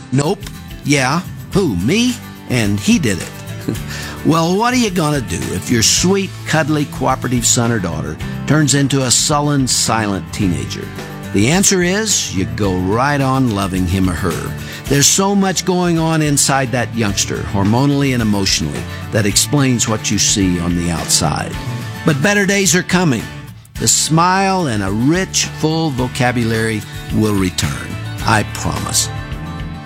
Nope. Yeah. Who, me? And he did it. Well, what are you gonna do if your sweet, cuddly, cooperative son or daughter turns into a sullen, silent teenager? The answer is you go right on loving him or her. There's so much going on inside that youngster, hormonally and emotionally, that explains what you see on the outside. But better days are coming. The smile and a rich, full vocabulary will return. I promise.